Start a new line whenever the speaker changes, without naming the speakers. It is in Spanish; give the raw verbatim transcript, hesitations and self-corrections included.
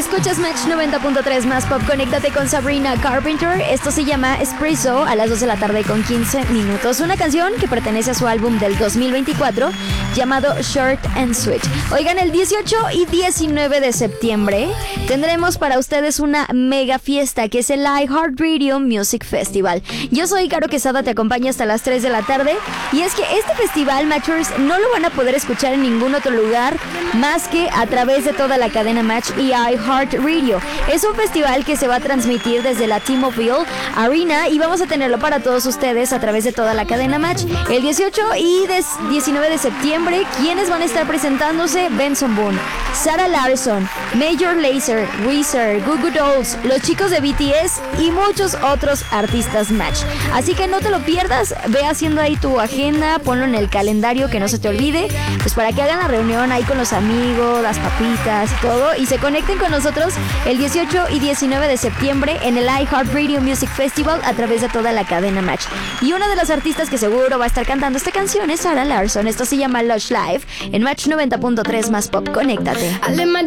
Escuchas Match noventa punto tres más pop. Conéctate con Sabrina Carpenter. Esto se llama Espresso a las dos de la tarde con quince minutos. Una canción que pertenece a su álbum del dos mil veinticuatro llamado Short and Sweet. Oigan, el dieciocho y diecinueve de septiembre tendremos para ustedes una mega fiesta que es el iHeartRadio Music Festival. Yo soy Caro Quesada, te acompaño hasta las tres de la tarde. Y es que este festival, Matchers, no lo van a poder escuchar en ningún otro lugar más que a través de toda la cadena Match y iHeartRadio. Es un festival que se va a transmitir desde la T-Mobile Arena y vamos a tenerlo para todos ustedes a través de toda la cadena Match. El dieciocho y diecinueve de septiembre, ¿quiénes van a estar presentándose? Benson Boone, Sarah Larsson, Major Lazer, Weezer, Goo Goo Dolls, los chicos de B T S y muchos otros artistas Match. Así que no te lo pierdas, ve haciendo ahí tu agenda, ponlo en el calendario que no se te olvide, pues para que hagan la reunión ahí con los amigos, las papitas y todo, y se conecten con nosotros el dieciocho y diecinueve de septiembre en el iHeartRadio Music Festival a través de toda la cadena Match. Y una de las artistas que seguro va a estar cantando esta canción es Sarah Larsson. Esto se llama Lush Live en Match noventa punto tres más pop. Conéctate.